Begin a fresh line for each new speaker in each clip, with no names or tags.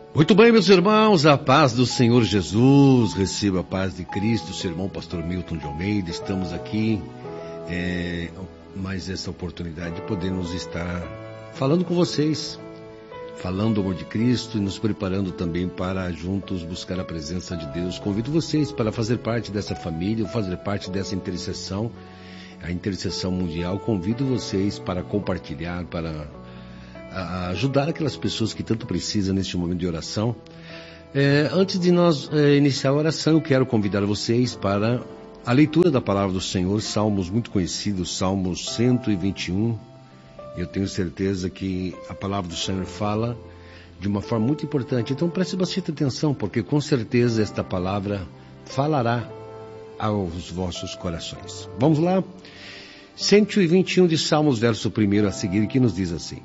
Muito bem, meus irmãos, a paz do Senhor Jesus, receba a paz de Cristo, seu irmão pastor Milton de Almeida. Estamos aqui, mais essa oportunidade de podermos estar falando com vocês, falando do amor de Cristo e nos preparando também para juntos buscar a presença de Deus. Convido vocês para fazer parte dessa família, fazer parte dessa intercessão, a intercessão mundial. Convido vocês para compartilhar, para ajudar aquelas pessoas que tanto precisam neste momento de oração. Antes de nós iniciar a oração, eu quero convidar vocês para a leitura da palavra do Senhor, salmos muito conhecidos, Salmos 121. Eu tenho certeza que a palavra do Senhor fala de uma forma muito importante, então preste bastante atenção, porque com certeza esta palavra falará aos vossos corações. Vamos lá? 121 de Salmos, verso 1 a seguir, que nos diz assim: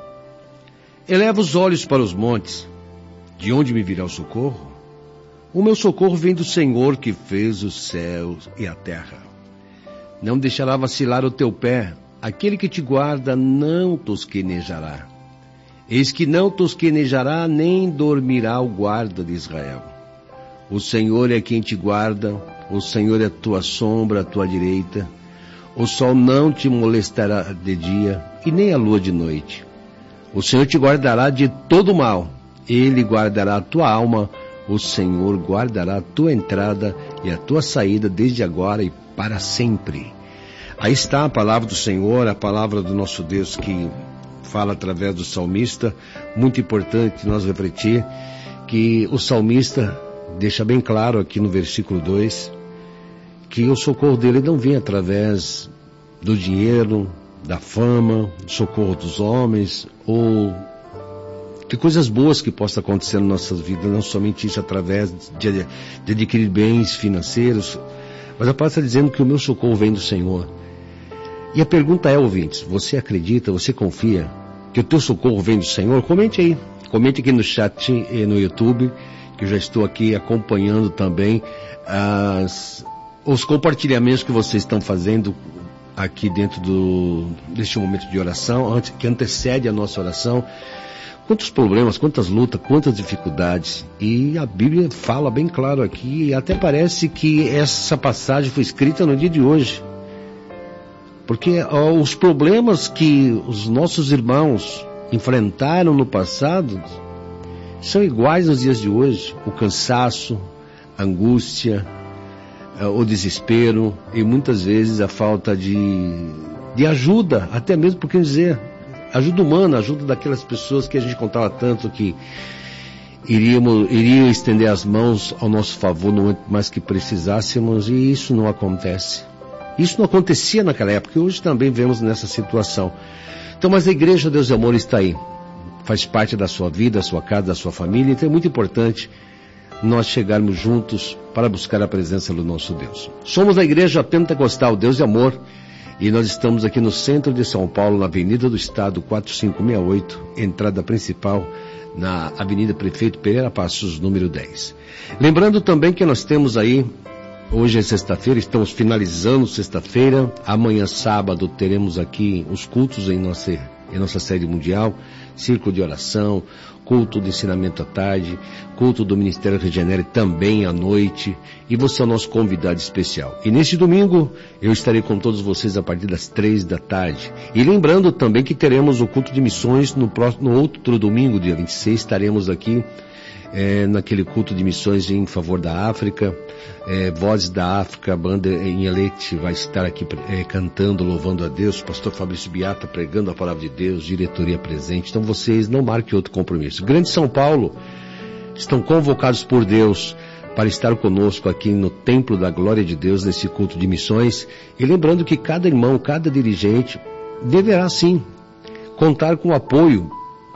Eleva os olhos para os montes, de onde me virá o socorro? O meu socorro vem do Senhor que fez os céus e a terra. Não deixará vacilar o teu pé, aquele que te guarda não tosquenejará. Eis que não tosquenejará, nem dormirá o guarda de Israel. O Senhor é quem te guarda, o Senhor é a tua sombra, à tua direita. O sol não te molestará de dia, e nem a lua de noite. O Senhor te guardará de todo mal, Ele guardará a tua alma, o Senhor guardará a tua entrada e a tua saída desde agora e para sempre. Aí está a palavra do Senhor, a palavra do nosso Deus que fala através do salmista. Muito importante nós refletir que o salmista deixa bem claro aqui no versículo 2, que o socorro dele não vem através do dinheiro, da fama, do socorro dos homens, ou de coisas boas que possam acontecer nas nossas vidas, não somente isso através de adquirir bens financeiros, mas a palavra está dizendo que o meu socorro vem do Senhor. E a pergunta é, ouvintes, você acredita, você confia que o teu socorro vem do Senhor? Comente aí, comente aqui no chat e no YouTube, que eu já estou aqui acompanhando também os compartilhamentos que vocês estão fazendo aqui dentro deste momento de oração, que antecede a nossa oração. Quantos problemas, quantas lutas, quantas dificuldades. E a Bíblia fala bem claro aqui, e até parece que essa passagem foi escrita no dia de hoje. Porque os problemas que os nossos irmãos enfrentaram no passado são iguais nos dias de hoje. O cansaço, a angústia, o desespero e muitas vezes a falta de ajuda, até mesmo, por que dizer, ajuda humana, ajuda daquelas pessoas que a gente contava tanto que iriam estender as mãos ao nosso favor no momento mais que precisássemos, e isso não acontece. Isso não acontecia naquela época, e hoje também vemos nessa situação. Então, mas a Igreja Deus e Amor está aí, faz parte da sua vida, da sua casa, da sua família, então é muito importante nós chegarmos juntos para buscar a presença do nosso Deus. Somos a Igreja Pentecostal Deus e Amor, e nós estamos aqui no centro de São Paulo, na Avenida do Estado 4568, entrada principal, na Avenida Prefeito Pereira Passos, número 10. Lembrando também que nós temos aí, hoje é sexta-feira, estamos finalizando sexta-feira, amanhã sábado teremos aqui os cultos em nossa sede mundial, círculo de oração, culto de ensinamento à tarde, culto do Ministério Regenere também à noite, e você é o nosso convidado especial. E neste domingo eu estarei com todos vocês a partir das 3 da tarde. E lembrando também que teremos o culto de missões no outro domingo, dia 26, estaremos aqui naquele culto de missões em favor da África. Vozes da África, a banda em Elete vai estar aqui cantando, louvando a Deus, pastor Fabrício Biata pregando a palavra de Deus, diretoria presente. Então vocês não marquem outro compromisso. Grande São Paulo estão convocados por Deus para estar conosco aqui no Templo da Glória de Deus, nesse culto de missões. E lembrando que cada irmão, cada dirigente deverá sim contar com o apoio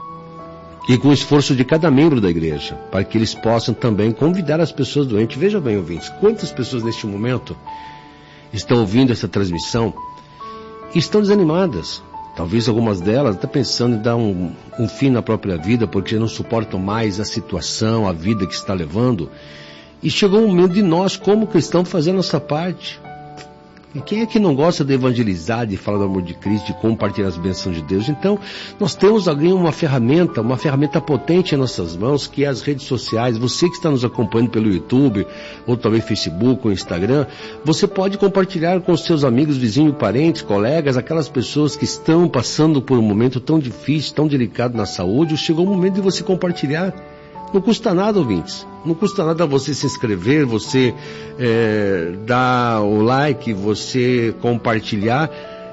e com o esforço de cada membro da igreja, para que eles possam também convidar as pessoas doentes. Veja bem, ouvintes, quantas pessoas neste momento estão ouvindo essa transmissão e estão desanimadas. Talvez algumas delas estão pensando em dar um fim na própria vida, porque não suportam mais a situação, a vida que está levando. E chegou o momento de nós, como cristãos, fazer a nossa parte. E quem é que não gosta de evangelizar, de falar do amor de Cristo, de compartilhar as bênçãos de Deus? Então, nós temos alguém uma ferramenta potente em nossas mãos, que é as redes sociais. Você que está nos acompanhando pelo YouTube, ou também Facebook, ou Instagram, você pode compartilhar com os seus amigos, vizinhos, parentes, colegas, aquelas pessoas que estão passando por um momento tão difícil, tão delicado na saúde. Chegou o momento de você compartilhar. Não custa nada, ouvintes. Não custa nada você se inscrever, você dar o like, você compartilhar.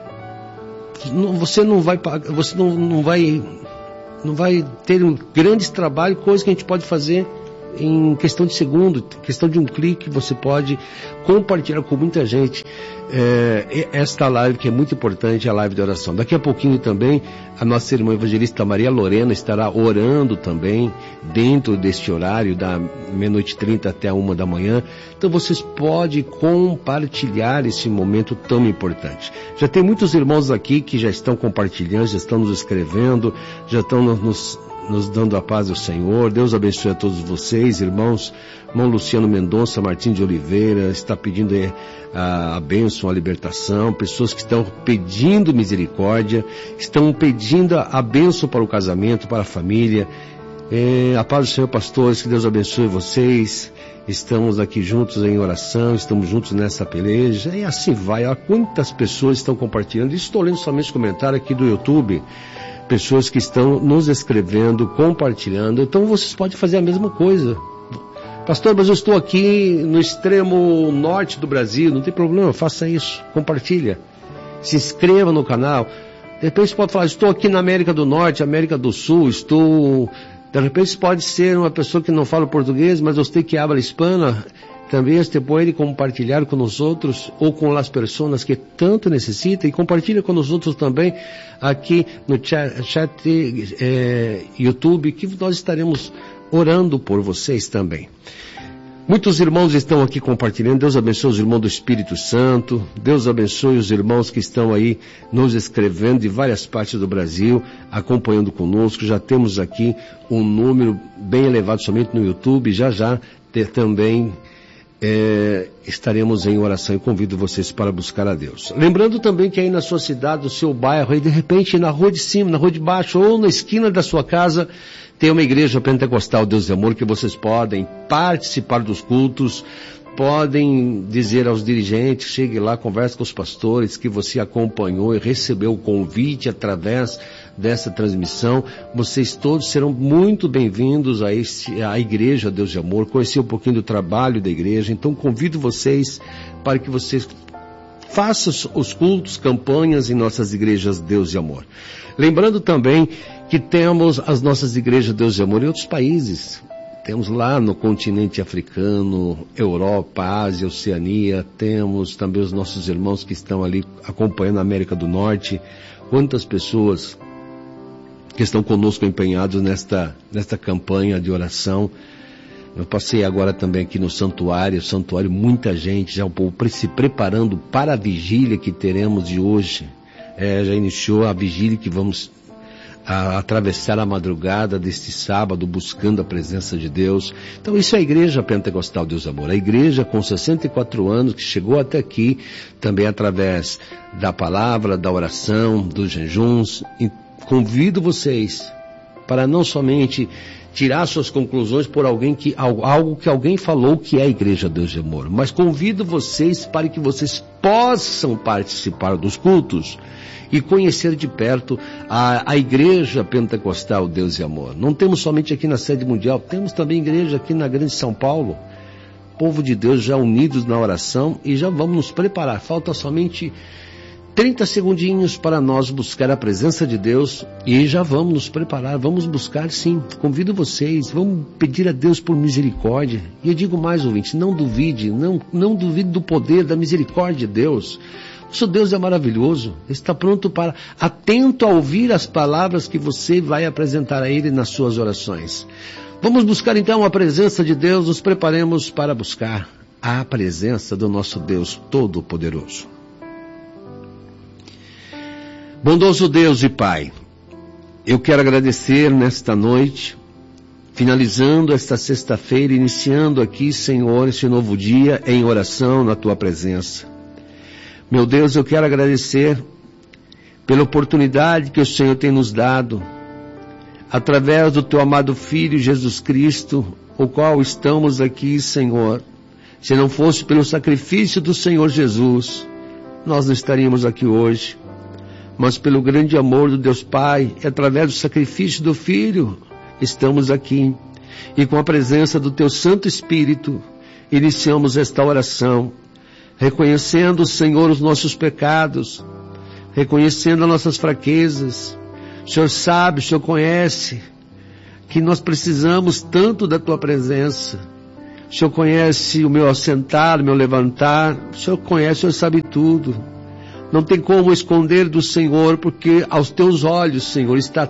Você não vai pagar, você não vai ter um grande trabalho, coisa que a gente pode fazer em questão de segundo, questão de um clique. Você pode compartilhar com muita gente esta live, que é muito importante, a live de oração. Daqui a pouquinho também a nossa irmã evangelista Maria Lorena estará orando também dentro deste horário da 00:30 até 1 da manhã. Então vocês podem compartilhar esse momento tão importante. Já tem muitos irmãos aqui que já estão compartilhando, já estão nos escrevendo, já estão nos dando a paz do Senhor. Deus abençoe a todos vocês, irmãos. Irmão Luciano Mendonça Martins de Oliveira está pedindo a bênção, a libertação. Pessoas que estão pedindo misericórdia, estão pedindo a bênção para o casamento, para a família. A paz do Senhor, pastores, que Deus abençoe vocês. Estamos aqui juntos em oração, estamos juntos nessa peleja, e assim vai. Olha quantas pessoas estão compartilhando. Estou lendo somente os comentários aqui do YouTube. Pessoas que estão nos escrevendo, compartilhando. Então vocês podem fazer a mesma coisa. Pastor, mas eu estou aqui no extremo norte do Brasil. Não tem problema, faça isso. Compartilha. Se inscreva no canal. De repente você pode falar, estou aqui na América do Norte, América do Sul, De repente pode ser uma pessoa que não fala português, mas você que habla hispana. Também você pode compartilhar com os outros ou com as pessoas que tanto necessitam, e compartilha com os outros também aqui no chat YouTube, que nós estaremos orando por vocês também. Muitos irmãos estão aqui compartilhando. Deus abençoe os irmãos do Espírito Santo. Deus abençoe os irmãos que estão aí nos escrevendo de várias partes do Brasil, acompanhando conosco. Já temos aqui um número bem elevado somente no YouTube. Já também estaremos em oração, e convido vocês para buscar a Deus. Lembrando também que aí na sua cidade, no seu bairro, aí de repente na rua de cima, na rua de baixo, ou na esquina da sua casa, tem uma igreja pentecostal Deus de Amor, que vocês podem participar dos cultos, podem dizer aos dirigentes, chegue lá, converse com os pastores, que você acompanhou e recebeu o convite através dessa transmissão. Vocês todos serão muito bem-vindos à Igreja Deus de Amor, conhecer um pouquinho do trabalho da igreja. Então convido vocês para que vocês façam os cultos, campanhas em nossas igrejas Deus de Amor. Lembrando também que temos as nossas igrejas Deus de Amor em outros países. Temos lá no continente africano, Europa, Ásia, Oceania. Temos também os nossos irmãos que estão ali acompanhando a América do Norte. Quantas pessoas que estão conosco empenhados nesta campanha de oração. Eu passei agora também aqui no santuário, muita gente já se preparando para a vigília que teremos de hoje. Já iniciou a vigília que vamos atravessar a madrugada deste sábado, buscando a presença de Deus. Então isso é a Igreja Pentecostal Deus Amor, a igreja com 64 anos, que chegou até aqui, também através da palavra, da oração, dos jejuns. E convido vocês para não somente tirar suas conclusões por algo que alguém falou que é a Igreja Deus de Amor, mas convido vocês para que vocês possam participar dos cultos e conhecer de perto a Igreja Pentecostal Deus de Amor. Não temos somente aqui na sede mundial, temos também igreja aqui na Grande São Paulo. Povo de Deus já unidos na oração, e já vamos nos preparar. Falta somente 30 segundinhos para nós buscar a presença de Deus, e já vamos nos preparar, vamos buscar sim. Convido vocês, vamos pedir a Deus por misericórdia. E eu digo mais, ouvintes, não duvide, não duvide do poder, da misericórdia de Deus. Nosso Deus é maravilhoso, está pronto atento a ouvir as palavras que você vai apresentar a Ele nas suas orações. Vamos buscar então a presença de Deus, nos preparemos para buscar a presença do nosso Deus Todo-Poderoso. Bondoso Deus e Pai, eu quero agradecer nesta noite, finalizando esta sexta-feira, iniciando aqui, Senhor, esse novo dia em oração na Tua presença. Meu Deus, eu quero agradecer pela oportunidade que o Senhor tem nos dado, através do Teu amado Filho Jesus Cristo, o qual estamos aqui, Senhor. Se não fosse pelo sacrifício do Senhor Jesus, nós não estaríamos aqui hoje. Mas pelo grande amor do Deus Pai, e através do sacrifício do Filho, estamos aqui. E com a presença do Teu Santo Espírito, iniciamos esta oração, reconhecendo, Senhor, os nossos pecados, reconhecendo as nossas fraquezas. O Senhor sabe, o Senhor conhece que nós precisamos tanto da Tua presença. O Senhor conhece o meu assentar, o meu levantar. O Senhor conhece, o Senhor sabe tudo. Não tem como esconder do Senhor, porque aos Teus olhos, Senhor, está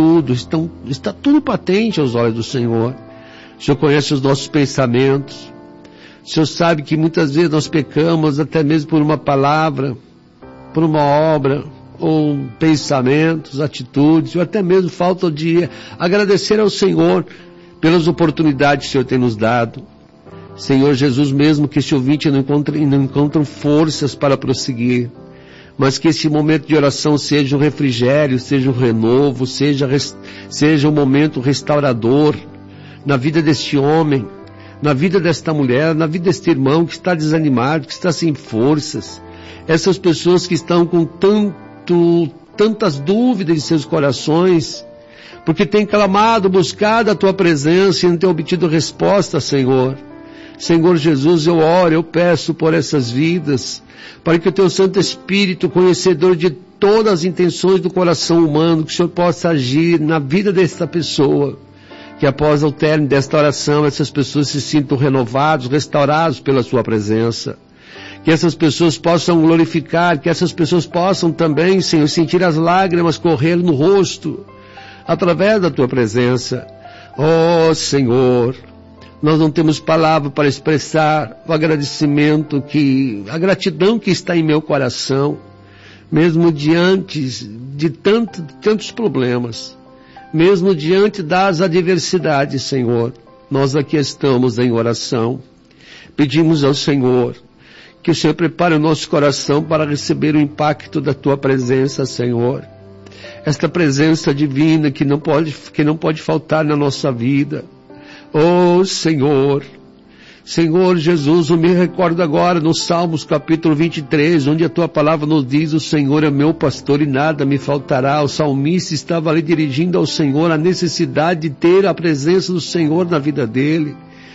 tudo patente aos olhos do Senhor. O Senhor conhece os nossos pensamentos. O Senhor sabe que muitas vezes nós pecamos até mesmo por uma palavra, por uma obra, ou pensamentos, atitudes, ou até mesmo falta de agradecer ao Senhor pelas oportunidades que o Senhor tem nos dado. Senhor Jesus, mesmo que este ouvinte não encontre forças para prosseguir, mas que esse momento de oração seja um refrigério, seja um renovo, seja um momento restaurador na vida deste homem, na vida desta mulher, na vida deste irmão que está desanimado, que está sem forças. Essas pessoas que estão com tantas dúvidas em seus corações, porque têm clamado, buscado a Tua presença e não têm obtido resposta, Senhor. Senhor Jesus, eu oro, eu peço por essas vidas, para que o Teu Santo Espírito, conhecedor de todas as intenções do coração humano, que o Senhor possa agir na vida desta pessoa, que após o término desta oração, essas pessoas se sintam renovados, restaurados pela Sua presença. Que essas pessoas possam glorificar, que essas pessoas possam também, Senhor, sentir as lágrimas correr no rosto, através da Tua presença. Oh, Senhor, nós não temos palavra para expressar o agradecimento, a gratidão que está em meu coração, mesmo diante de tantos problemas, mesmo diante das adversidades, Senhor. Nós aqui estamos em oração, pedimos ao Senhor que o Senhor prepare o nosso coração para receber o impacto da Tua presença, Senhor. Esta presença divina que não pode faltar na nossa vida. Oh, Senhor, Senhor Jesus, eu me recordo agora no Salmos capítulo 23, onde a Tua palavra nos diz: o Senhor é meu pastor e nada me faltará. O salmista estava ali dirigindo ao Senhor a necessidade de ter a presença do Senhor na vida dele.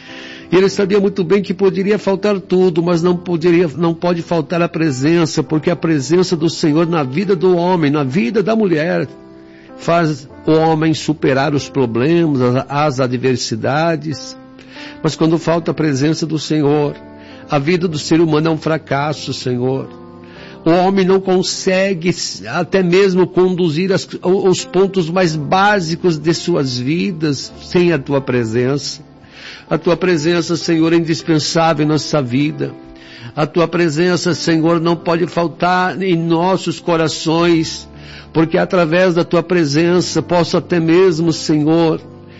E ele sabia muito bem que poderia faltar tudo, mas não pode faltar a presença, porque a presença do Senhor na vida do homem, na vida da mulher, faz o homem superar os problemas, as adversidades. Mas quando falta a presença do Senhor, a vida do ser humano é um fracasso, Senhor. O homem não consegue até mesmo conduzir os pontos mais básicos de suas vidas sem a Tua presença. A Tua presença, Senhor, é indispensável em nossa vida. A Tua presença, Senhor, não pode faltar em nossos corações, porque através da Tua presença posso até mesmo, Senhor,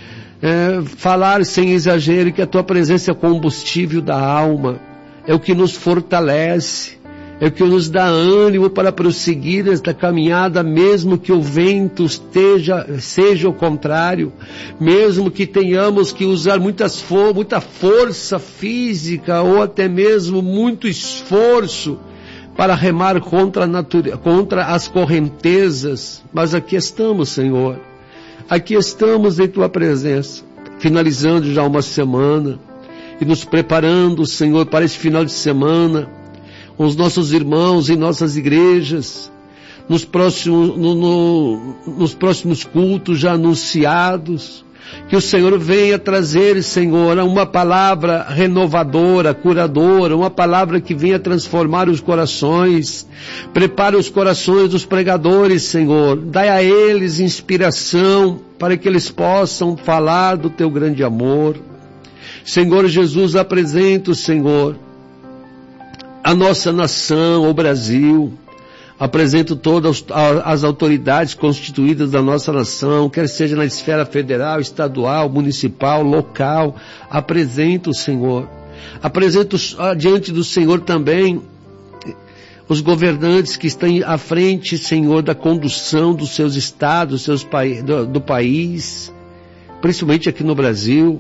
falar sem exagero que a Tua presença é o combustível da alma, é o que nos fortalece, é o que nos dá ânimo para prosseguir esta caminhada, mesmo que o vento seja o contrário, mesmo que tenhamos que usar muita força física ou até mesmo muito esforço para remar contra as correntezas. Mas aqui estamos, Senhor, aqui estamos em Tua presença, finalizando já uma semana e nos preparando, Senhor, para esse final de semana, os nossos irmãos em nossas igrejas, nos próximos cultos já anunciados, que o Senhor venha trazer, Senhor, uma palavra renovadora, curadora, uma palavra que venha transformar os corações. Prepare os corações dos pregadores, Senhor, dai a eles inspiração para que eles possam falar do Teu grande amor. Senhor Jesus, apresento, Senhor, a nossa nação, o Brasil. Apresento todas as autoridades constituídas da nossa nação, quer seja na esfera federal, estadual, municipal, local. Apresento, Senhor. Apresento diante do Senhor também os governantes que estão à frente, Senhor, da condução dos seus estados, do país, principalmente aqui no Brasil,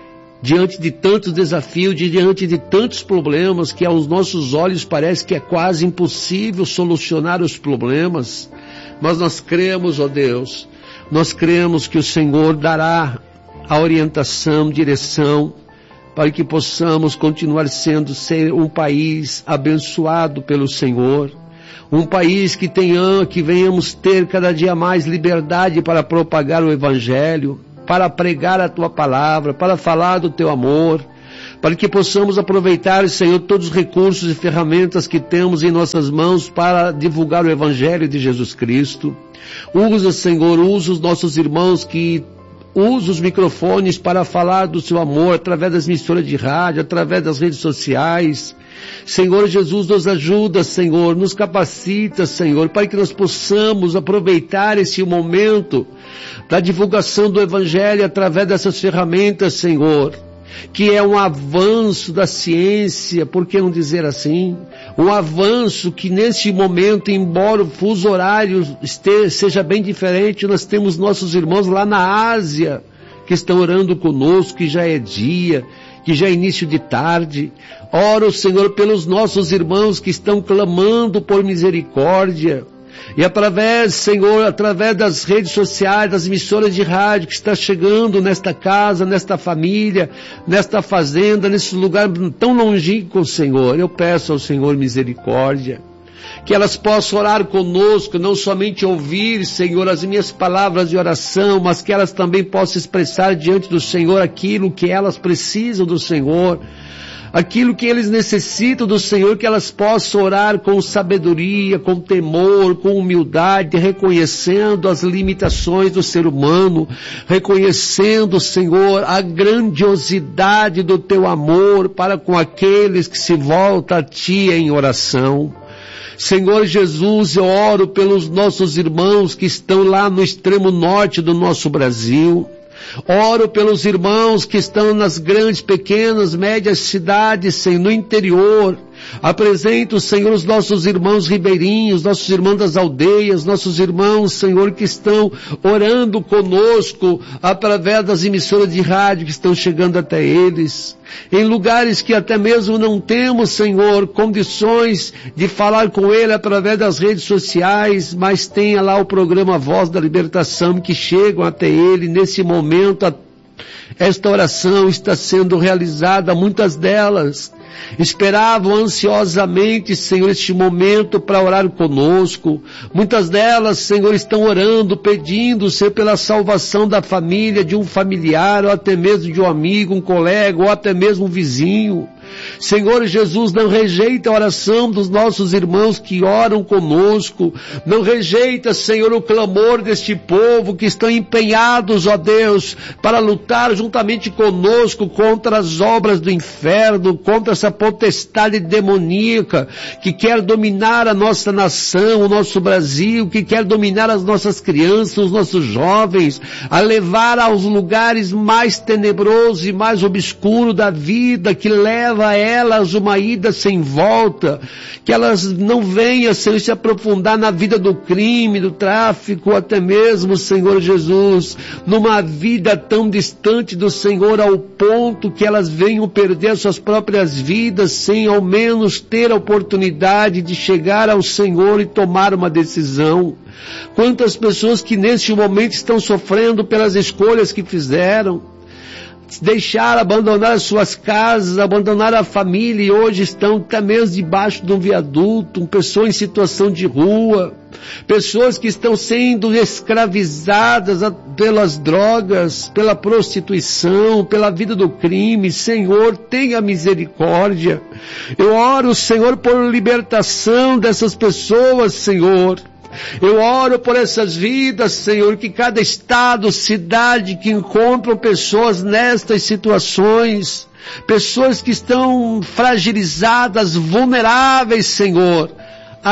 diante de tantos desafios, diante de tantos problemas, que aos nossos olhos parece que é quase impossível solucionar os problemas, mas nós cremos, ó Deus, nós cremos que o Senhor dará a orientação, direção, para que possamos continuar ser um país abençoado pelo Senhor, um país que venhamos ter cada dia mais liberdade para propagar o Evangelho, para pregar a Tua palavra, para falar do Teu amor, para que possamos aproveitar, Senhor, todos os recursos e ferramentas que temos em nossas mãos para divulgar o Evangelho de Jesus Cristo. Usa, Senhor, os nossos irmãos que usam os microfones para falar do Seu amor através das emissoras de rádio, através das redes sociais. Senhor Jesus, nos ajuda, Senhor, nos capacita, Senhor, para que nós possamos aproveitar esse momento da divulgação do Evangelho através dessas ferramentas, Senhor, que é um avanço da ciência, por que não dizer assim? Um avanço que nesse momento, embora o fuso horário seja bem diferente, nós temos nossos irmãos lá na Ásia, que estão orando conosco, que já é dia, que já é início de tarde. Ora, Senhor, pelos nossos irmãos que estão clamando por misericórdia. E através, Senhor, através das redes sociais, das emissoras de rádio que está chegando nesta casa, nesta família, nesta fazenda, nesse lugar tão longínquo, Senhor, eu peço ao Senhor misericórdia. Que elas possam orar conosco, não somente ouvir, Senhor, as minhas palavras de oração, mas que elas também possam expressar diante do Senhor aquilo que elas precisam do Senhor, aquilo que eles necessitam do Senhor, que elas possam orar com sabedoria, com temor, com humildade, reconhecendo as limitações do ser humano, reconhecendo, Senhor, a grandiosidade do Teu amor para com aqueles que se voltam a Ti em oração. Senhor Jesus, eu oro pelos nossos irmãos que estão lá no extremo norte do nosso Brasil. Oro pelos irmãos que estão nas grandes, pequenas, médias cidades, Senhor, no interior. Apresento, Senhor, os nossos irmãos ribeirinhos, nossos irmãos das aldeias, nossos irmãos, Senhor, que estão orando conosco através das emissoras de rádio que estão chegando até eles. Em lugares que até mesmo não temos, Senhor, condições de falar com Ele através das redes sociais, mas tenha lá o programa Voz da Libertação que chegam até Ele. Nesse momento, esta oração está sendo realizada, muitas delas esperavam ansiosamente, Senhor, este momento para orar conosco. Muitas delas, Senhor, estão orando, pedindo, Senhor, pela salvação da família, de um familiar, ou até mesmo de um amigo, um colega, ou até mesmo um vizinho. Senhor Jesus, não rejeita a oração dos nossos irmãos que oram conosco, não rejeita, Senhor, o clamor deste povo que estão empenhados, ó Deus, para lutar juntamente conosco contra as obras do inferno, contra essa potestade demoníaca que quer dominar a nossa nação, o nosso Brasil, que quer dominar as nossas crianças, os nossos jovens, a levar aos lugares mais tenebrosos e mais obscuros da vida, que leva a elas uma ida sem volta, que elas não venham, Senhor, se aprofundar na vida do crime, do tráfico, até mesmo, Senhor Jesus, numa vida tão distante do Senhor, ao ponto que elas venham perder suas próprias vidas, sem ao menos ter a oportunidade de chegar ao Senhor e tomar uma decisão. Quantas pessoas que neste momento estão sofrendo pelas escolhas que fizeram, deixaram, abandonar as suas casas, abandonar a família e hoje estão até mesmo debaixo de um viaduto, pessoas em situação de rua, pessoas que estão sendo escravizadas pelas drogas, pela prostituição, pela vida do crime. Senhor, tenha misericórdia. Eu oro, Senhor, por libertação dessas pessoas, Senhor. Eu oro por essas vidas, Senhor, que cada estado, cidade que encontram pessoas nestas situações, pessoas que estão fragilizadas, vulneráveis, Senhor, a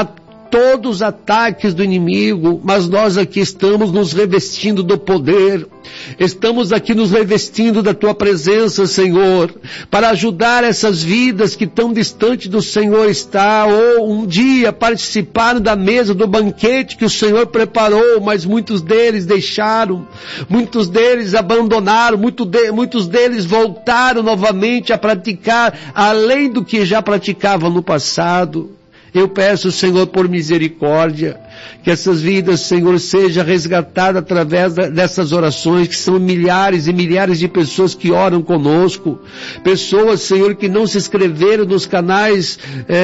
todos os ataques do inimigo, mas nós aqui estamos nos revestindo do poder, estamos aqui nos revestindo da Tua presença, Senhor, para ajudar essas vidas que tão distante do Senhor está, ou um dia participaram da mesa do banquete que o Senhor preparou, mas muitos deles deixaram, muitos deles abandonaram, muitos deles voltaram novamente a praticar além do que já praticavam no passado. Eu peço, Senhor, por misericórdia, que essas vidas, Senhor, sejam resgatadas através dessas orações, que são milhares e milhares de pessoas que oram conosco, pessoas, Senhor, que não se inscreveram nos canais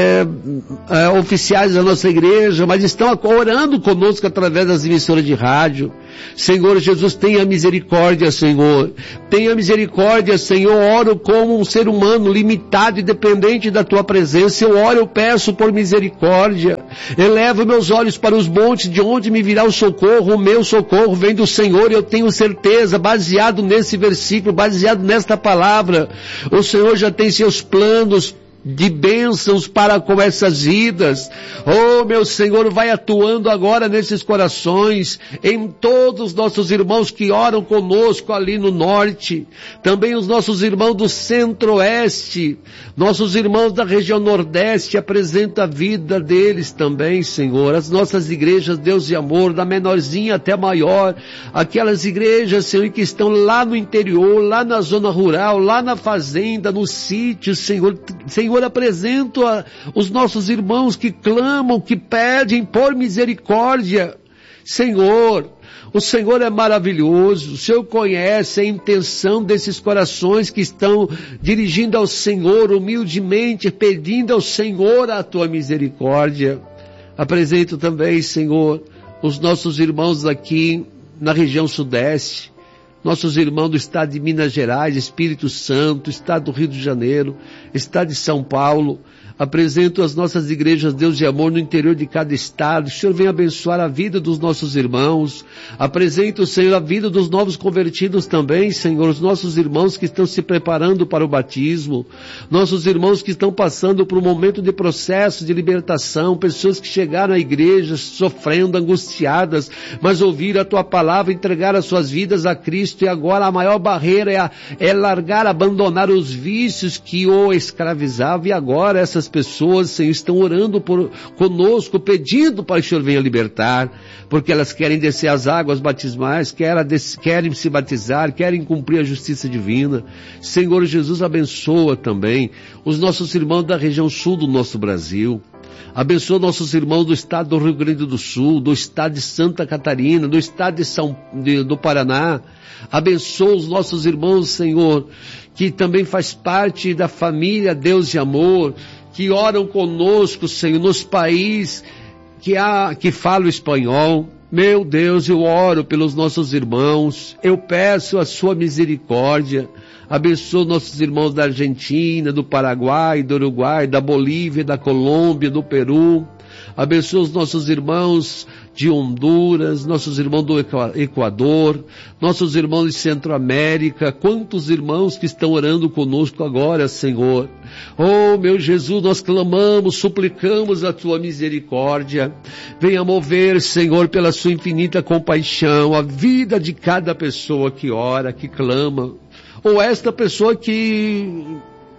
oficiais da nossa igreja, mas estão orando conosco através das emissoras de rádio. Senhor Jesus, tenha misericórdia, Senhor. Tenha misericórdia, Senhor. Oro como um ser humano limitado e dependente da Tua presença. Eu oro, eu peço por misericórdia. Elevo meus olhos para os montes, de onde me virá o socorro. O meu socorro vem do Senhor. Eu tenho certeza, baseado nesse versículo, baseado nesta palavra, o Senhor já tem seus planos de bênçãos para com essas vidas. Oh, meu Senhor, vai atuando agora nesses corações, em todos os nossos irmãos que oram conosco ali no norte, também os nossos irmãos do centro-oeste, nossos irmãos da região nordeste, apresenta a vida deles também, Senhor. As nossas igrejas, Deus de amor, da menorzinha até maior, aquelas igrejas, Senhor, que estão lá no interior, lá na zona rural, lá na fazenda, no sítio, Senhor, apresento os nossos irmãos que clamam, que pedem por misericórdia. Senhor, o Senhor é maravilhoso, o Senhor conhece a intenção desses corações que estão dirigindo ao Senhor, humildemente, pedindo ao Senhor a Tua misericórdia. Apresento também, Senhor, os nossos irmãos aqui na região sudeste, nossos irmãos do estado de Minas Gerais, Espírito Santo, estado do Rio de Janeiro, estado de São Paulo. Apresento as nossas igrejas, Deus de amor, no interior de cada estado. O Senhor vem abençoar a vida dos nossos irmãos. Apresento, Senhor, a vida dos novos convertidos também, Senhor, os nossos irmãos que estão se preparando para o batismo, nossos irmãos que estão passando por um momento de processo de libertação, pessoas que chegaram à igreja sofrendo, angustiadas, mas ouviram a Tua palavra, entregaram as suas vidas a Cristo, e agora a maior barreira é largar, abandonar os vícios que o escravizavam, e agora essas pessoas, Senhor, estão orando conosco, pedindo para que o Senhor venha libertar, porque elas querem descer as águas batismais, querem se batizar, querem cumprir a justiça divina. Senhor Jesus, abençoa também os nossos irmãos da região sul do nosso Brasil. Abençoa nossos irmãos do estado do Rio Grande do Sul, do estado de Santa Catarina, do estado do Paraná. Abençoa os nossos irmãos, Senhor, que também faz parte da família Deus de amor, que oram conosco, Senhor, nos países que falam espanhol. Meu Deus, eu oro pelos nossos irmãos, eu peço a Sua misericórdia. Abençoa nossos irmãos da Argentina, do Paraguai, do Uruguai, da Bolívia, da Colômbia, do Peru. Abençoa os nossos irmãos de Honduras, nossos irmãos do Equador, nossos irmãos de Centro-América. Quantos irmãos que estão orando conosco agora, Senhor. Oh, meu Jesus, nós clamamos, suplicamos a Tua misericórdia. Venha mover, Senhor, pela Sua infinita compaixão, a vida de cada pessoa que ora, que clama. Ou esta pessoa que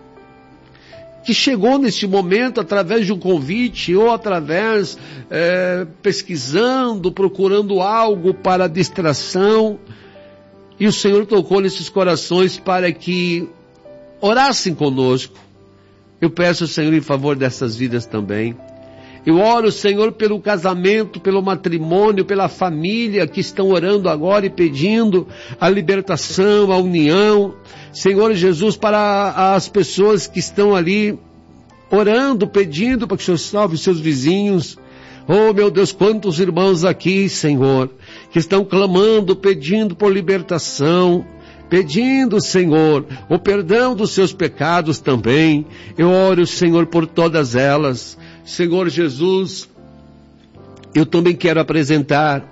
chegou neste momento através de um convite, ou através, pesquisando, procurando algo para distração, e o Senhor tocou nesses corações para que orassem conosco. Eu peço, Senhor, em favor dessas vidas também. Eu oro, Senhor, pelo casamento, pelo matrimônio, pela família que estão orando agora e pedindo a libertação, a união. Senhor Jesus, para as pessoas que estão ali orando, pedindo para que o Senhor salve os seus vizinhos. Oh, meu Deus, quantos irmãos aqui, Senhor, que estão clamando, pedindo por libertação, pedindo, Senhor, o perdão dos seus pecados também. Eu oro, Senhor, por todas elas. Senhor Jesus, eu também quero apresentar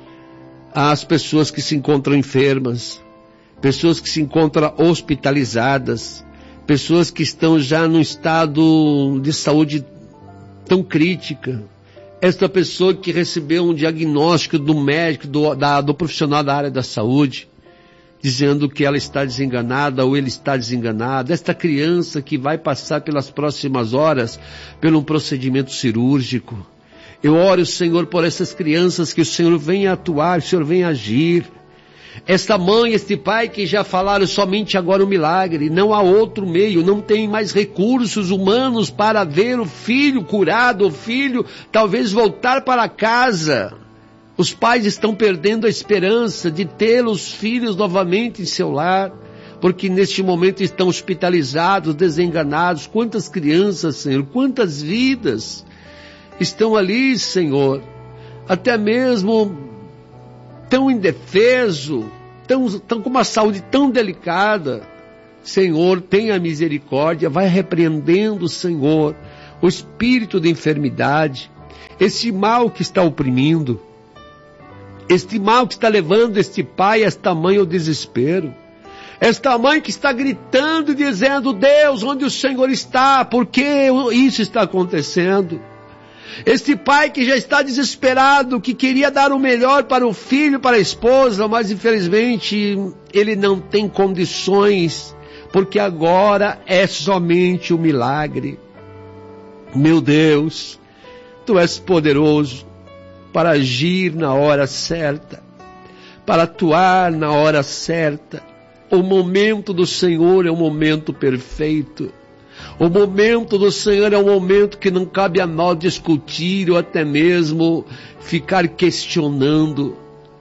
as pessoas que se encontram enfermas, pessoas que se encontram hospitalizadas, pessoas que estão já num estado de saúde tão crítica. esta pessoa que recebeu um diagnóstico do médico, do profissional da área da saúde, dizendo que ela está desenganada ou ele está desenganado, esta criança que vai passar pelas próximas horas por um procedimento cirúrgico. Eu oro, Senhor, por essas crianças, que o Senhor venha atuar, que o Senhor venha agir. Esta mãe, este pai que já falaram somente agora o milagre, não há outro meio, não tem mais recursos humanos para ver o filho curado, o filho talvez voltar para casa. Os pais estão perdendo a esperança de ter os filhos novamente em seu lar, porque neste momento estão hospitalizados, desenganados. Quantas crianças, Senhor, quantas vidas estão ali, Senhor, até mesmo tão indefeso, tão com uma saúde tão delicada. Senhor, tenha misericórdia, vai repreendendo, Senhor, o espírito de enfermidade, esse mal que está oprimindo, este mal que está levando este pai, esta mãe ao desespero, esta mãe que está gritando e dizendo: Deus, onde o Senhor está? Por que isso está acontecendo? Este pai que já está desesperado, que queria dar o melhor para o filho, para a esposa, mas infelizmente ele não tem condições, porque agora é somente o milagre. Meu Deus, Tu és poderoso para agir na hora certa, para atuar na hora certa. O momento do Senhor é um momento perfeito. O momento do Senhor é um momento que não cabe a nós discutir ou até mesmo ficar questionando.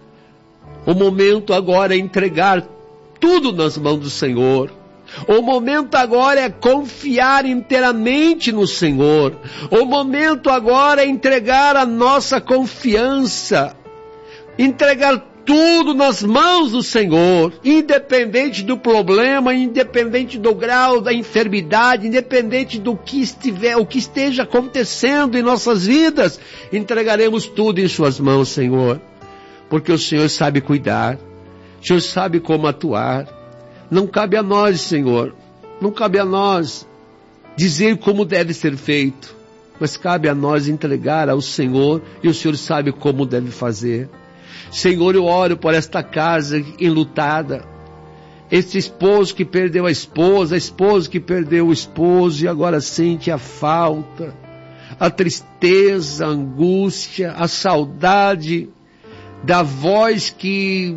O momento agora é entregar tudo nas mãos do Senhor. O momento agora é confiar inteiramente no Senhor. O momento agora é entregar a nossa confiança, entregar tudo nas mãos do Senhor, independente do problema, independente do grau da enfermidade, independente do que esteja acontecendo em nossas vidas, entregaremos tudo em Suas mãos, Senhor, porque o Senhor sabe cuidar, o Senhor sabe como atuar. Não cabe a nós, Senhor, não cabe a nós dizer como deve ser feito, mas cabe a nós entregar ao Senhor, e o Senhor sabe como deve fazer. Senhor, eu oro por esta casa enlutada, este esposo que perdeu a esposa que perdeu o esposo e agora sente a falta, a tristeza, a angústia, a saudade da voz que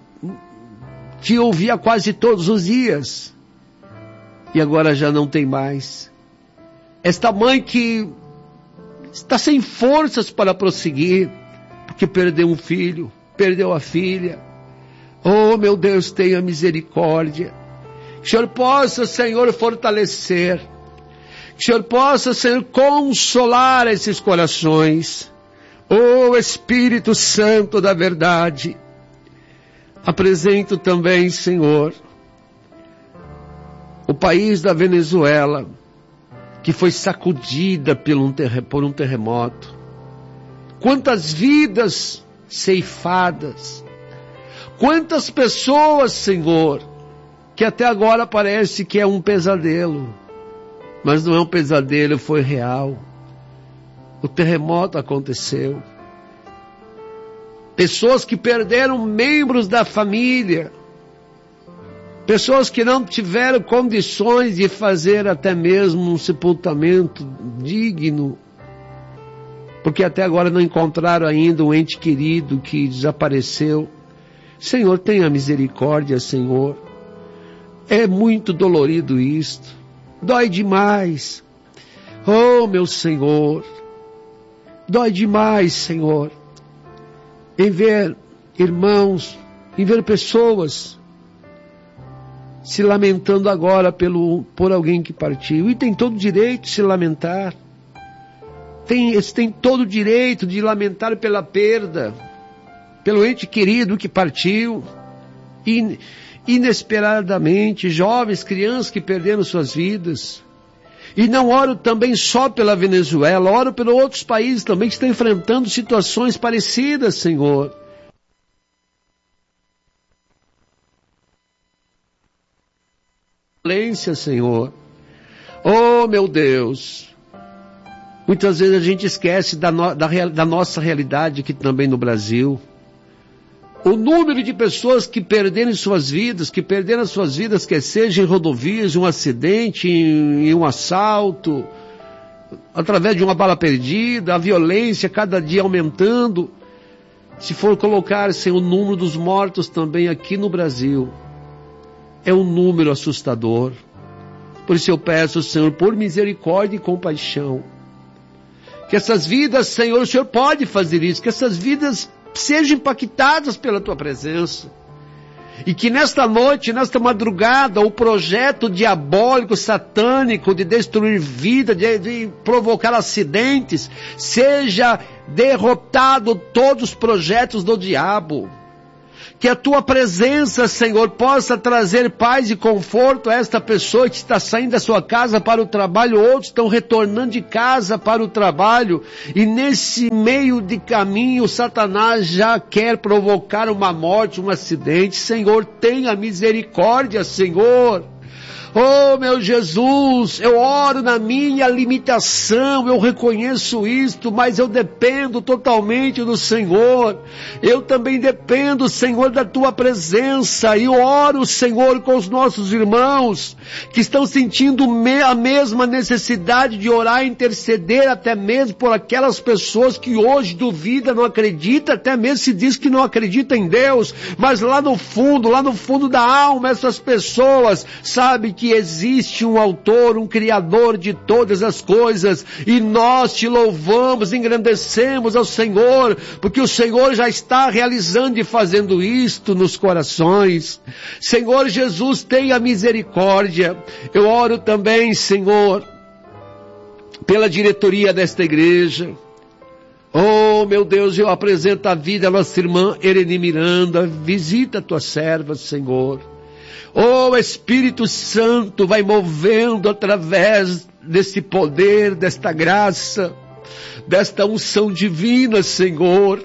ouvia quase todos os dias e agora já não tem mais. Esta mãe que está sem forças para prosseguir, porque perdeu um filho, perdeu a filha. Oh, meu Deus, tenha misericórdia. Que o Senhor possa, Senhor, fortalecer. Que o Senhor possa, Senhor, consolar esses corações. Oh, Espírito Santo da verdade. Apresento também, Senhor, o país da Venezuela, que foi sacudida por um terremoto. Quantas vidas ceifadas, quantas pessoas, Senhor, que até agora parece que é um pesadelo, mas não é um pesadelo, foi real. O terremoto aconteceu. Pessoas que perderam membros da família, pessoas que não tiveram condições de fazer até mesmo um sepultamento digno, porque até agora não encontraram ainda um ente querido que desapareceu. Senhor, tenha misericórdia, Senhor. É muito dolorido isto. Dói demais. Oh, meu Senhor. Dói demais, Senhor, em ver irmãos, em ver pessoas se lamentando agora por alguém que partiu. E tem todo o direito de se lamentar. Eles têm todo o direito de lamentar pela perda, pelo ente querido que partiu, inesperadamente, jovens, crianças que perderam suas vidas. E não oro também só pela Venezuela, oro pelos outros países também que estão enfrentando situações parecidas, Senhor. Violência, Senhor. Oh, meu Deus. Muitas vezes a gente esquece da nossa realidade aqui também no Brasil. O número de pessoas que perderam suas vidas, quer seja em rodovias, um acidente, em um assalto, através de uma bala perdida, a violência cada dia aumentando. Se for colocar o número dos mortos também aqui no Brasil, é um número assustador. Por isso eu peço, Senhor, por misericórdia e compaixão, que essas vidas, Senhor, o Senhor pode fazer isso, que essas vidas sejam impactadas pela Tua presença. E que nesta noite, nesta madrugada, o projeto diabólico, satânico, de destruir vida, de provocar acidentes, seja derrotado todos os projetos do diabo. Que a Tua presença, Senhor, possa trazer paz e conforto a esta pessoa que está saindo da sua casa para o trabalho, outros estão retornando de casa para o trabalho, e nesse meio de caminho, Satanás já quer provocar uma morte, um acidente. Senhor, tenha misericórdia, Senhor. Oh, meu Jesus, eu oro na minha limitação, eu reconheço isto, mas eu dependo totalmente do Senhor. Eu também dependo, Senhor, da Tua presença, e oro, Senhor, com os nossos irmãos que estão sentindo a mesma necessidade de orar e interceder, até mesmo por aquelas pessoas que hoje duvidam, não acreditam, até mesmo se diz que não acredita em Deus, mas lá no fundo da alma, essas pessoas sabem que existe um autor, um criador de todas as coisas, e nós Te louvamos, engrandecemos ao Senhor, porque o Senhor já está realizando e fazendo isto nos corações. Senhor Jesus, tenha misericórdia. Eu oro também, Senhor, pela diretoria desta igreja. Oh, meu Deus, eu apresento a vida da nossa irmã Ereni Miranda. Visita a Tua serva, Senhor. Oh, Espírito Santo, vai movendo através desse poder, desta graça, desta unção divina, Senhor.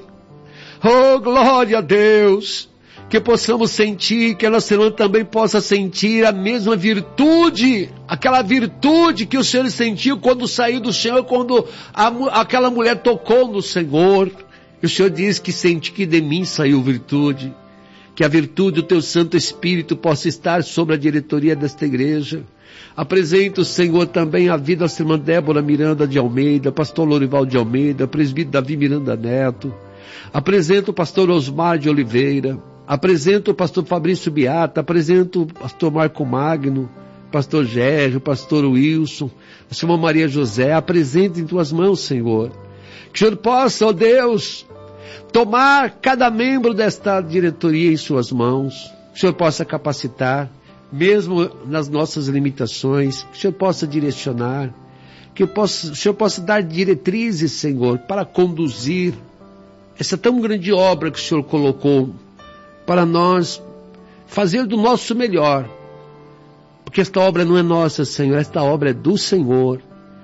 Oh, glória a Deus, que possamos sentir, que a nossa irmã também possa sentir a mesma virtude, aquela virtude que o Senhor sentiu quando saiu do Senhor, quando aquela mulher tocou no Senhor. E o Senhor diz que sente que de mim saiu virtude. Que a virtude do Teu Santo Espírito possa estar sobre a diretoria desta igreja. Apresento, Senhor, também a vida da irmã Débora Miranda de Almeida, pastor Lorival de Almeida, presbítero Davi Miranda Neto. Apresento o pastor Osmar de Oliveira. Apresento o pastor Fabrício Beata. Apresento o pastor Marco Magno, pastor Gérgio, pastor Wilson, a senhora Maria José. Apresento em Tuas mãos, Senhor. Que o Senhor possa, ó Deus, tomar cada membro desta diretoria em Suas mãos. Que o Senhor possa capacitar, mesmo nas nossas limitações. Que o Senhor possa direcionar. Que o Senhor possa dar diretrizes, Senhor, para conduzir essa tão grande obra que o Senhor colocou para nós fazer do nosso melhor. Porque esta obra não é nossa, Senhor, esta obra é do Senhor.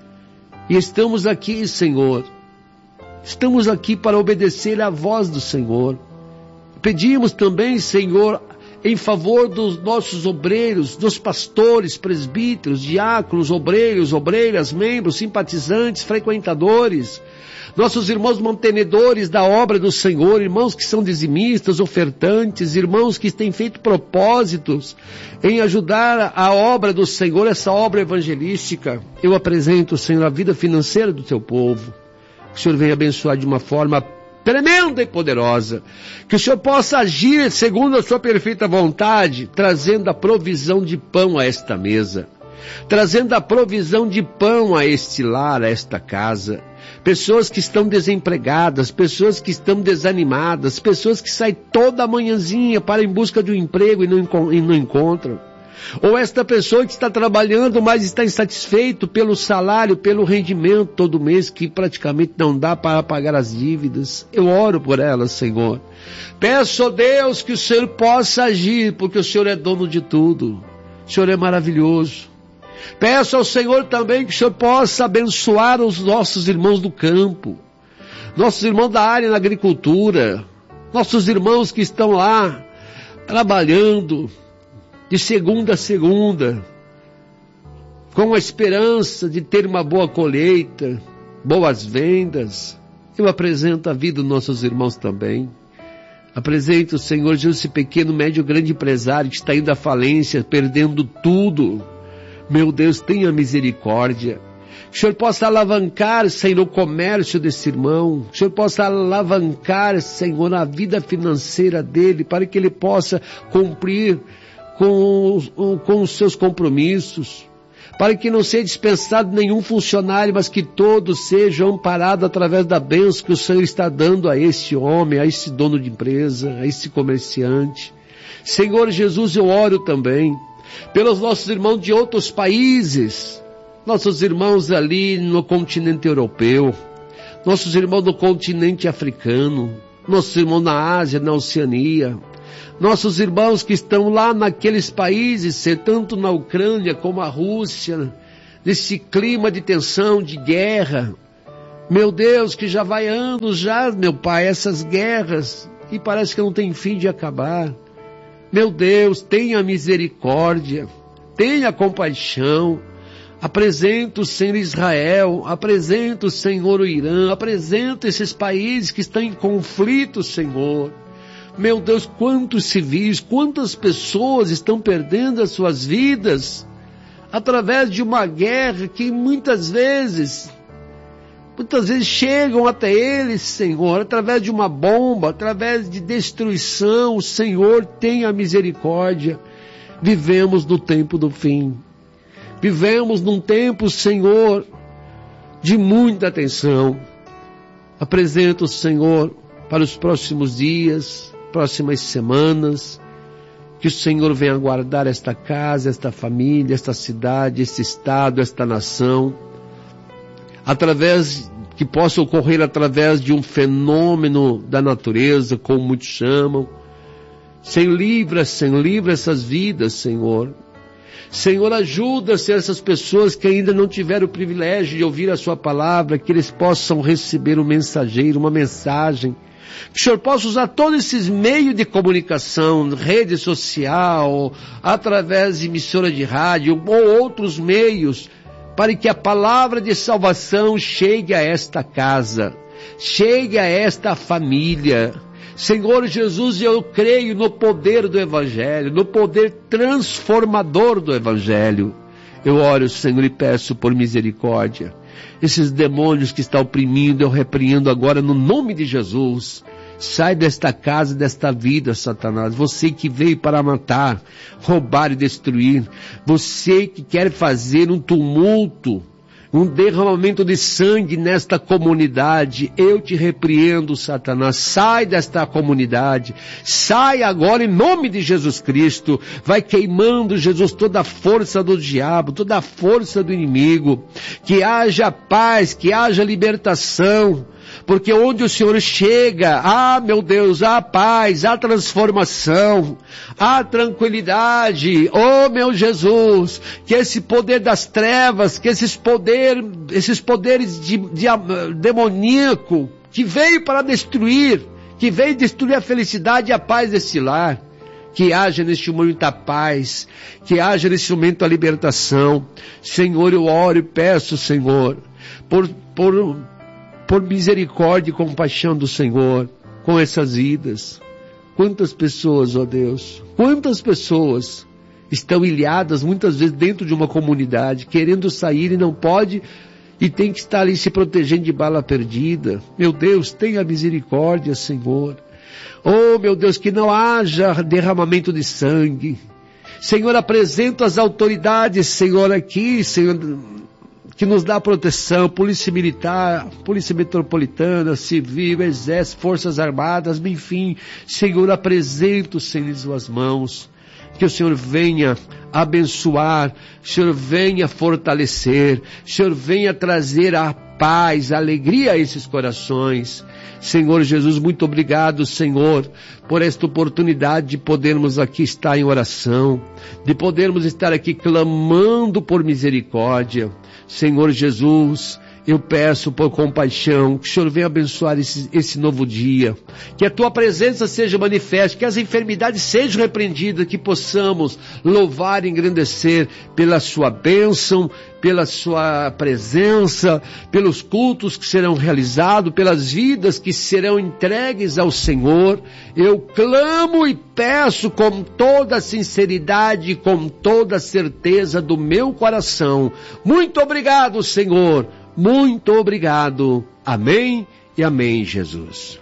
E estamos aqui, Senhor. Estamos aqui para obedecer à voz do Senhor. Pedimos também, Senhor, em favor dos nossos obreiros, dos pastores, presbíteros, diáconos, obreiros, obreiras, membros, simpatizantes, frequentadores, nossos irmãos mantenedores da obra do Senhor, irmãos que são dizimistas, ofertantes, irmãos que têm feito propósitos em ajudar a obra do Senhor, essa obra evangelística. Eu apresento, Senhor, a vida financeira do Teu povo. Que o Senhor venha abençoar de uma forma tremenda e poderosa. Que o Senhor possa agir segundo a Sua perfeita vontade, trazendo a provisão de pão a esta mesa, trazendo a provisão de pão a este lar, a esta casa. Pessoas que estão desempregadas, pessoas que estão desanimadas, pessoas que saem toda manhãzinha para em busca de um emprego e não encontram. Ou esta pessoa que está trabalhando, mas está insatisfeito pelo salário, pelo rendimento todo mês, que praticamente não dá para pagar as dívidas. Eu oro por elas, Senhor. Peço a Deus que o Senhor possa agir, porque o Senhor é dono de tudo. O Senhor é maravilhoso. Peço ao Senhor também que o Senhor possa abençoar os nossos irmãos do campo, nossos irmãos da área da agricultura, nossos irmãos que estão lá trabalhando de segunda a segunda, com a esperança de ter uma boa colheita, boas vendas. Eu apresento a vida dos nossos irmãos também. Apresento, Senhor Jesus, esse pequeno, médio, grande empresário que está indo à falência, perdendo tudo. Meu Deus, tenha misericórdia. Que o Senhor possa alavancar, Senhor, o comércio desse irmão. Que o Senhor possa alavancar, Senhor, a vida financeira dele, para que ele possa cumprir com os seus compromissos. Para que não seja dispensado nenhum funcionário, mas que todos sejam amparados através da bênção que o Senhor está dando a esse homem, a esse dono de empresa, a esse comerciante. Senhor Jesus, eu oro também pelos nossos irmãos de outros países, nossos irmãos ali no continente europeu, nossos irmãos no continente africano, nossos irmãos na Ásia, na Oceania, nossos irmãos que estão lá naqueles países, tanto na Ucrânia como a Rússia, nesse clima de tensão, de guerra. Meu Deus, que já vai anos já, meu Pai, essas guerras, e parece que não tem fim de acabar. Meu Deus, tenha misericórdia, tenha compaixão. Apresento o Senhor Israel, apresento o Senhor o Irã, apresento esses países que estão em conflito, Senhor. Meu Deus, quantos civis, quantas pessoas estão perdendo as suas vidas através de uma guerra que muitas vezes chegam até eles, Senhor, através de uma bomba, através de destruição. O Senhor tenha misericórdia. Vivemos no tempo do fim. Vivemos num tempo, Senhor, de muita atenção. Apresento o Senhor para os próximos dias, próximas semanas, que o Senhor venha guardar esta casa, esta família, esta cidade, este estado, esta nação, que possa ocorrer através de um fenômeno da natureza, como muitos chamam. Senhor, livra essas vidas, Senhor. Senhor, ajuda-se essas pessoas que ainda não tiveram o privilégio de ouvir a sua palavra, que eles possam receber um mensageiro, uma mensagem. Que o Senhor possa usar todos esses meios de comunicação, rede social, através de emissora de rádio ou outros meios, para que a palavra de salvação chegue a esta casa, chegue a esta família. Senhor Jesus, eu creio no poder do Evangelho, no poder transformador do Evangelho. Eu oro, Senhor, e peço por misericórdia. Esses demônios que estão oprimindo, eu repreendo agora no nome de Jesus. Sai desta casa, desta vida, Satanás. Você que veio para matar, roubar e destruir. Você que quer fazer um tumulto, um derramamento de sangue nesta comunidade. Eu te repreendo, Satanás. Sai desta comunidade. Sai agora em nome de Jesus Cristo. Vai queimando, Jesus, toda a força do diabo, toda a força do inimigo. Que haja paz, que haja libertação. Porque onde o Senhor chega, meu Deus, há paz, há transformação, há tranquilidade. Meu Jesus, que esse poder das trevas, que esses poderes demoníaco, que veio para destruir, que veio destruir a felicidade e a paz desse lar, que haja neste momento a paz, que haja neste momento a libertação. Senhor, eu oro e peço, Senhor, por misericórdia e compaixão do Senhor com essas vidas. Quantas pessoas, ó Deus, quantas pessoas estão ilhadas muitas vezes dentro de uma comunidade, querendo sair e não pode, e tem que estar ali se protegendo de bala perdida. Meu Deus, tenha misericórdia, Senhor. Meu Deus, que não haja derramamento de sangue. Senhor, apresento as autoridades, Senhor, aqui, Senhor, que nos dá proteção, polícia militar, polícia metropolitana, civil, exército, forças armadas, enfim. Senhor, apresento, Senhor, em suas mãos. Que o Senhor venha abençoar, o Senhor venha fortalecer, o Senhor venha trazer a paz, a alegria a esses corações. Senhor Jesus, muito obrigado, Senhor, por esta oportunidade de podermos aqui estar em oração, de podermos estar aqui clamando por misericórdia. Senhor Jesus, eu peço por compaixão, que o Senhor venha abençoar esse novo dia, que a tua presença seja manifesta, que as enfermidades sejam repreendidas, que possamos louvar e engrandecer pela sua bênção, pela sua presença, pelos cultos que serão realizados, pelas vidas que serão entregues ao Senhor. Eu clamo e peço com toda a sinceridade, com toda a certeza do meu coração. Muito obrigado, Senhor. Muito obrigado. Amém e amém, Jesus.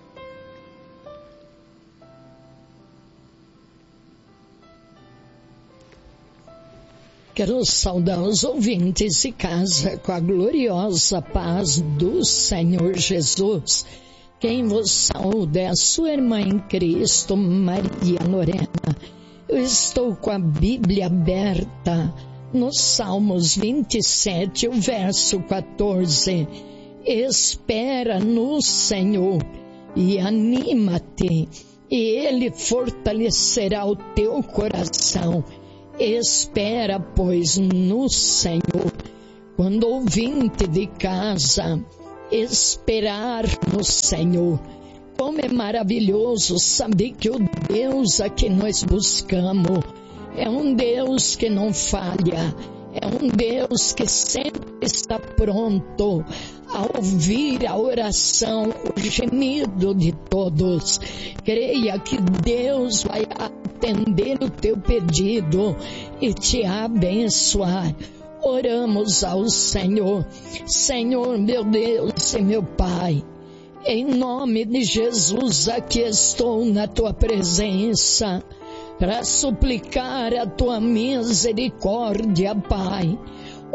Quero saudar os ouvintes de casa com a gloriosa paz do Senhor Jesus. Quem vos saúda é a sua irmã em Cristo, Maria Lorena. Eu estou com a Bíblia aberta no Salmos 27, o verso 14. Espera no Senhor e anima-te, e Ele fortalecerá o teu coração. Espera, pois, no Senhor. Quando ouvinte de casa, esperar no Senhor. Como é maravilhoso saber que o Deus a que nós buscamos é um Deus que não falha, é um Deus que sempre está pronto a ouvir a oração, o gemido de todos. Creia que Deus vai atender o teu pedido e te abençoar. Oramos ao Senhor. Senhor, meu Deus e meu Pai, em nome de Jesus, aqui estou na tua presença para suplicar a tua misericórdia, Pai.